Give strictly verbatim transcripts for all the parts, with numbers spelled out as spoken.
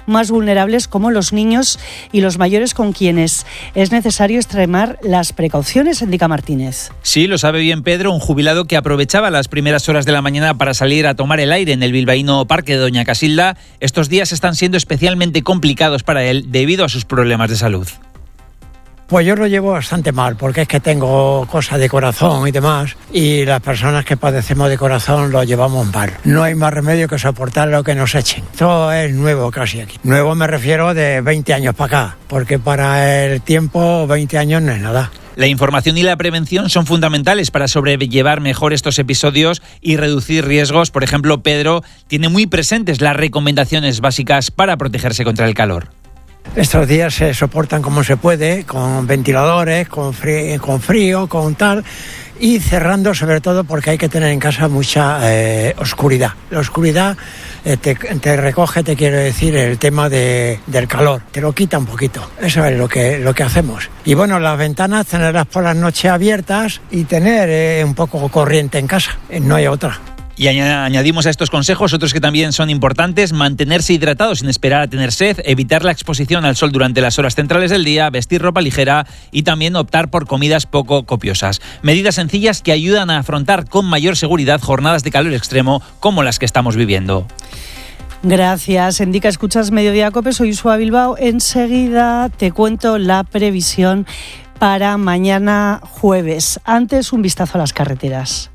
más vulnerables como los niños y los mayores, con quienes es necesario extremar las precauciones, indica Martínez. Sí, lo sabe bien Pedro, un jubilado que aprovechaba las primeras horas de la mañana para salir a tomar el aire en el bilbaíno Parque de Doña Casilda. Estos días están siendo especialmente complicados para él debido a sus problemas de salud. Pues yo lo llevo bastante mal, porque es que tengo cosas de corazón y demás, y las personas que padecemos de corazón lo llevamos mal. No hay más remedio que soportar lo que nos echen. Todo es nuevo casi aquí. Nuevo me refiero de veinte años para acá, porque para el tiempo veinte años no es nada. La información y la prevención son fundamentales para sobrellevar mejor estos episodios y reducir riesgos. Por ejemplo, Pedro tiene muy presentes las recomendaciones básicas para protegerse contra el calor. Estos días se soportan como se puede, con ventiladores, con frío, con, frío, con tal, y cerrando sobre todo porque hay que tener en casa mucha eh, oscuridad. La oscuridad eh, te, te recoge, te quiero decir, el tema de, del calor, te lo quita un poquito. Eso es lo que, lo que hacemos. Y bueno, las ventanas tenerlas por las noches abiertas y tener eh, un poco corriente en casa, eh, no hay otra. Y añadimos a estos consejos otros que también son importantes: mantenerse hidratados sin esperar a tener sed, evitar la exposición al sol durante las horas centrales del día, vestir ropa ligera y también optar por comidas poco copiosas. Medidas sencillas que ayudan a afrontar con mayor seguridad jornadas de calor extremo como las que estamos viviendo. Gracias. Indica, escuchas Mediodía Cope, soy Usua Bilbao. Enseguida te cuento la previsión para mañana jueves. Antes, un vistazo a las carreteras.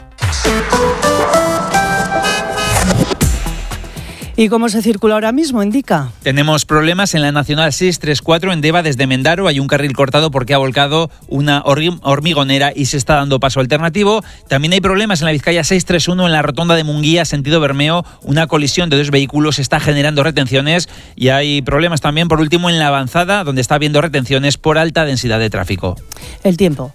¿Y cómo se circula ahora mismo, indica? Tenemos problemas en la Nacional seiscientos treinta y cuatro en Deva desde Mendaro. Hay un carril cortado porque ha volcado una hormigonera y se está dando paso alternativo. También hay problemas en la Vizcaya seiscientos treinta y uno en la rotonda de Munguía, sentido Bermeo. Una colisión de dos vehículos está generando retenciones. Y hay problemas también, por último, en la avanzada, donde está habiendo retenciones por alta densidad de tráfico. El tiempo.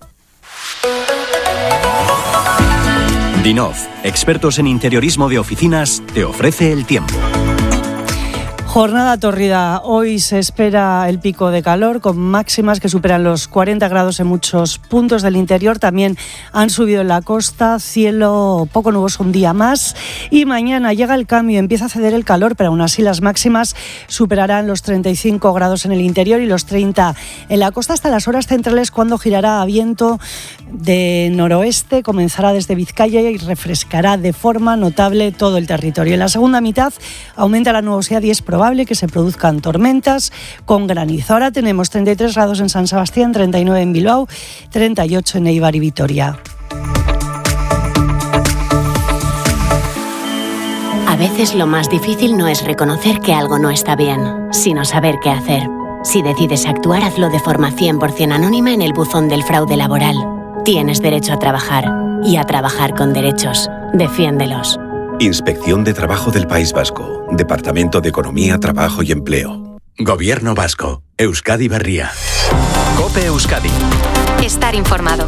Dinov, expertos en interiorismo de oficinas, te ofrece el tiempo. Jornada tórrida. Hoy se espera el pico de calor con máximas que superan los cuarenta grados en muchos puntos del interior. También han subido en la costa, cielo poco nuboso un día más. Y mañana llega el cambio, empieza a ceder el calor, pero aún así las máximas superarán los treinta y cinco grados en el interior y los treinta en la costa hasta las horas centrales, cuando girará a viento de noroeste, comenzará desde Vizcaya y refrescará de forma notable todo el territorio. En la segunda mitad aumenta la nubosidad y es probable que se produzcan tormentas con granizo. Ahora tenemos treinta y tres grados en San Sebastián, treinta y nueve en Bilbao, treinta y ocho en Eibar y Vitoria. A veces lo más difícil no es reconocer que algo no está bien, sino saber qué hacer. Si decides actuar, hazlo de forma cien por ciento anónima en el buzón del fraude laboral. Tienes derecho a trabajar y a trabajar con derechos. Defiéndelos. Inspección de Trabajo del País Vasco. Departamento de Economía, Trabajo y Empleo. Gobierno Vasco. Euskadi Berria. COPE Euskadi. Estar informado.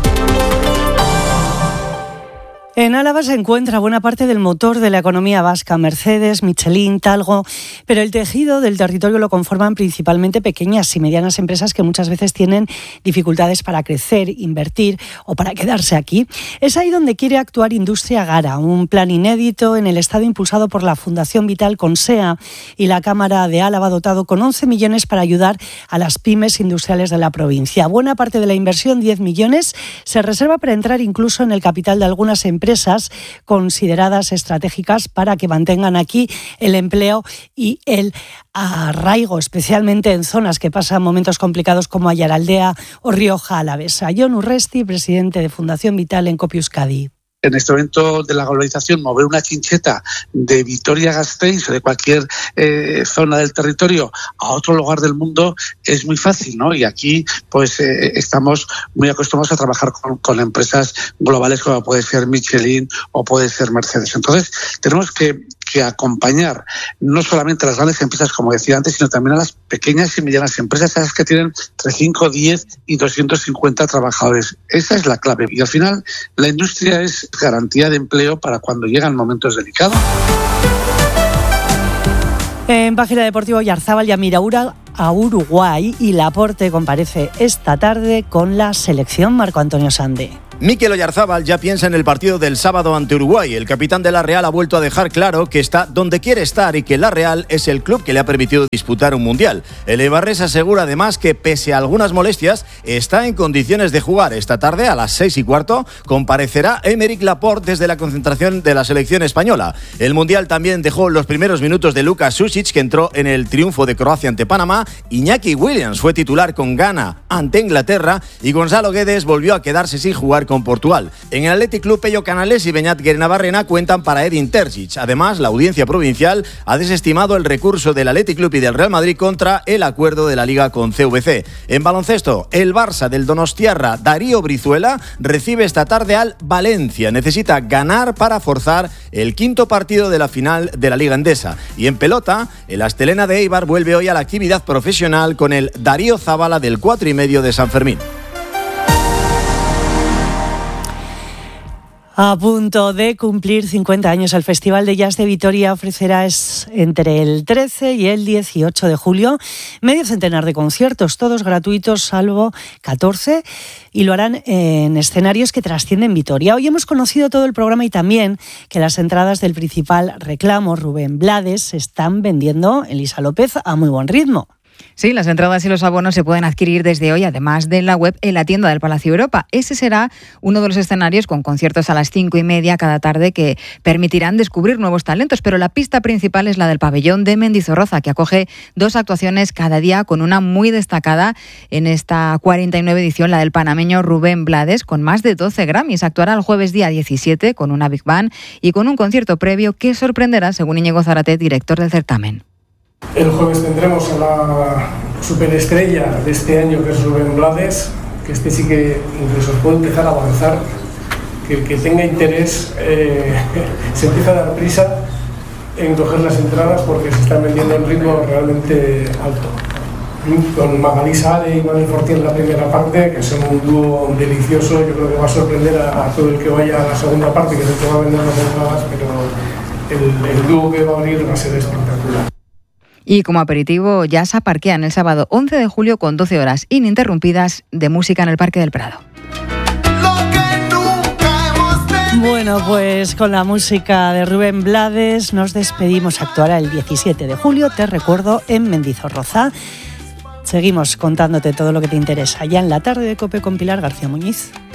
En Álava se encuentra buena parte del motor de la economía vasca, Mercedes, Michelin, Talgo, pero el tejido del territorio lo conforman principalmente pequeñas y medianas empresas que muchas veces tienen dificultades para crecer, invertir o para quedarse aquí. Es ahí donde quiere actuar Industria Gara, un plan inédito en el Estado impulsado por la Fundación Vital Consea y la Cámara de Álava, dotado con once millones para ayudar a las pymes industriales de la provincia. Buena parte de la inversión, diez millones, se reserva para entrar incluso en el capital de algunas empresas empresas consideradas estratégicas para que mantengan aquí el empleo y el arraigo, especialmente en zonas que pasan momentos complicados como Ayaraldea o Rioja Alavesa. Jon Urresti, presidente de Fundación Vital en COPE Euskadi. En este momento de la globalización, mover una chincheta de Vitoria-Gasteiz o de cualquier eh, zona del territorio a otro lugar del mundo es muy fácil, ¿no? Y aquí pues eh, estamos muy acostumbrados a trabajar con, con empresas globales como puede ser Michelin o puede ser Mercedes. Entonces, tenemos que que acompañar no solamente a las grandes empresas, como decía antes, sino también a las pequeñas y medianas empresas, esas que tienen entre cinco, diez y doscientos cincuenta trabajadores. Esa es la clave. Y al final, la industria es garantía de empleo para cuando llegan momentos delicados. En página deportiva, Oyarzábal ya mira a Uruguay y Laporte comparece esta tarde con la selección. Marco Antonio Sande. Mikel Oyarzábal ya piensa en el partido del sábado ante Uruguay. El capitán de la Real ha vuelto a dejar claro que está donde quiere estar y que la Real es el club que le ha permitido disputar un mundial. El eibarrés asegura además que pese a algunas molestias está en condiciones de jugar. Esta tarde a las seis y cuarto comparecerá Aymeric Laporte desde la concentración de la selección española. El mundial también dejó los primeros minutos de Luka Sušić, que entró en el triunfo de Croacia ante Panamá. Iñaki Williams fue titular con Ghana ante Inglaterra y Gonzalo Guedes volvió a quedarse sin jugar con Portugal. En el Athletic Club, Pello Canales y Beñat Guerenabarrena cuentan para Edin Terzic. Además, la audiencia provincial ha desestimado el recurso del Athletic Club y del Real Madrid contra el acuerdo de la Liga con C V C. En baloncesto, el Barça del donostiarra Darío Brizuela recibe esta tarde al Valencia. Necesita ganar para forzar el quinto partido de la final de la Liga Endesa. Y en pelota, el Astelena de Eibar vuelve hoy a la actividad profesional con el Darío Zabala del cuatro y medio de San Fermín. A punto de cumplir cincuenta años, el Festival de Jazz de Vitoria ofrecerá es, entre el trece y el dieciocho de julio medio centenar de conciertos, todos gratuitos salvo catorce, y lo harán en escenarios que trascienden Vitoria. Hoy hemos conocido todo el programa y también que las entradas del principal reclamo, Rubén Blades, se están vendiendo, Elisa López, a muy buen ritmo. Sí, las entradas y los abonos se pueden adquirir desde hoy, además de en la web, en la tienda del Palacio Europa. Ese será uno de los escenarios con conciertos a las cinco y media cada tarde que permitirán descubrir nuevos talentos, pero la pista principal es la del pabellón de Mendizorroza, que acoge dos actuaciones cada día, con una muy destacada en esta cuarenta y nueve edición, la del panameño Rubén Blades, con más de doce Grammys. Actuará el jueves día diecisiete con una Big Band y con un concierto previo que sorprenderá, según Íñigo Zárate, director del certamen. El jueves tendremos a la superestrella de este año, que es Rubén Blades, que este sí que incluso puede empezar a avanzar, que el que tenga interés eh, se empieza a dar prisa en coger las entradas porque se están vendiendo a un ritmo realmente alto. Con Magalí Sade y Manuel Fortier en la primera parte, que son un dúo delicioso. Yo creo que va a sorprender a, a todo el que vaya a la segunda parte, que es el que va a vender las entradas, pero el, el dúo que va a venir va a ser espectacular. Y como aperitivo, Jazz Parquean el sábado once de julio con doce horas ininterrumpidas de música en el Parque del Prado. Bueno, pues con la música de Rubén Blades nos despedimos. Actuará el diecisiete de julio, te recuerdo, en Mendizorroza. Seguimos contándote todo lo que te interesa ya en la tarde de COPE con Pilar García Muñiz.